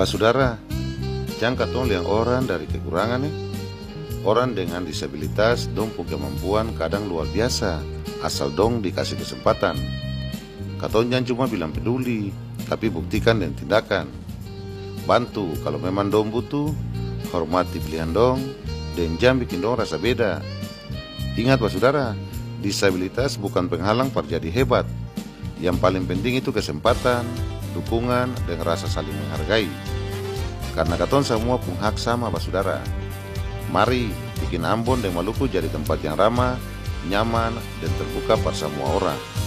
Basudara, jangan katong liang orang dari kekurangan nih. Orang dengan disabilitas dong punya kemampuan kadang luar biasa, asal dong dikasih kesempatan. Katong jangan cuma bilang peduli, tapi buktikan dengan tindakan. Bantu kalau memang dong butuh, hormati pilihan dong, dan jangan bikin dong rasa beda. Ingat basudara, disabilitas bukan penghalang jadi hebat. Yang paling penting itu kesempatan, dukungan, dan rasa saling menghargai. Karena katong semua punya hak sama basudara. Mari bikin Ambon dan Maluku jadi tempat yang ramah, nyaman, dan terbuka pada semua orang.